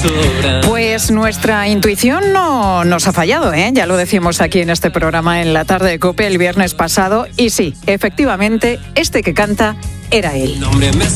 Pues nuestra intuición no nos ha fallado, ¿eh? Ya lo decimos aquí en este programa en la tarde de COPE el viernes pasado. Y sí, efectivamente, este que canta era él.